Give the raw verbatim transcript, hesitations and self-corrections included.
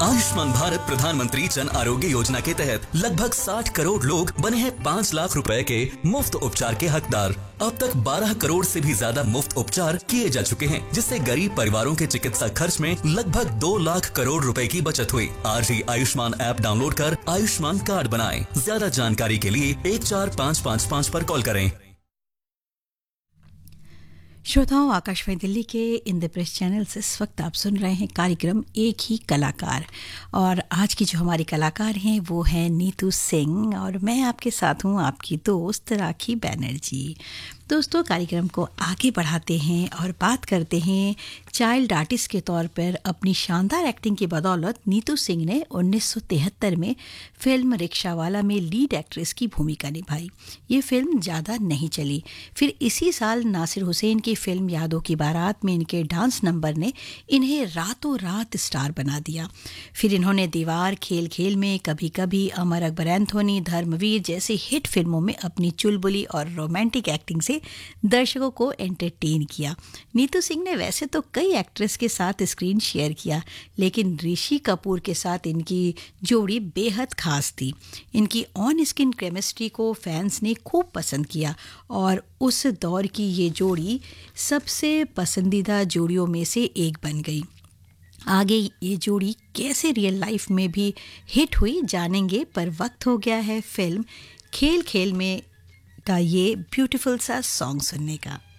आयुष्मान भारत प्रधानमंत्री जन आरोग्य योजना के तहत लगभग साठ करोड़ लोग बने हैं पाँच लाख रुपए के मुफ्त उपचार के हकदार। अब तक बारह करोड़ से भी ज्यादा मुफ्त उपचार किए जा चुके हैं, जिससे गरीब परिवारों के चिकित्सा खर्च में लगभग दो लाख करोड़ रुपए की बचत हुई। आज ही आयुष्मान ऐप डाउनलोड कर आयुष्मान कार्ड बनाएं। ज्यादा जानकारी के लिए एक चार पाँच पाँच पाँच पर कॉल करें। श्रोताओं, आकाशवाणी दिल्ली के इंद्रप्रस्थ चैनल से इस वक्त आप सुन रहे हैं कार्यक्रम एक ही कलाकार, और आज की जो हमारी कलाकार हैं वो हैं नीतू सिंह, और मैं आपके साथ हूँ आपकी दोस्त राखी बैनर्जी। दोस्तों, कार्यक्रम को आगे बढ़ाते हैं और बात करते हैं चाइल्ड आर्टिस्ट के तौर पर अपनी शानदार एक्टिंग की बदौलत नीतू सिंह ने उन्नीस सौ तिहत्तर में फिल्म रिक्शावाला में लीड एक्ट्रेस की भूमिका निभाई। ये फिल्म ज़्यादा नहीं चली। फिर इसी साल नासिर हुसैन की फिल्म यादों की बारात में इनके डांस नंबर ने इन्हें रातों रात स्टार बना दिया। फिर इन्होंने दीवार, खेल खेल में, कभी कभी, अमर अकबर एंथोनी, धर्मवीर जैसी हिट फिल्मों में अपनी चुलबुली और रोमांटिक एक्टिंग से दर्शकों को एंटरटेन किया। नीतू सिंह ने वैसे तो कई एक्ट्रेस के साथ स्क्रीन शेयर किया, लेकिन ऋषि कपूर के साथ इनकी जोड़ी बेहद खास थी। इनकी ऑन स्क्रीन केमिस्ट्री को फैंस ने खूब पसंद किया और उस दौर की ये जोड़ी सबसे पसंदीदा जोड़ियों में से एक बन गई। आगे ये जोड़ी कैसे रियल लाइफ में भी हिट हुई जानेंगे, पर वक्त हो गया है फिल्म खेल खेल में का ये ब्यूटीफुल सा सॉन्ग सुनने का।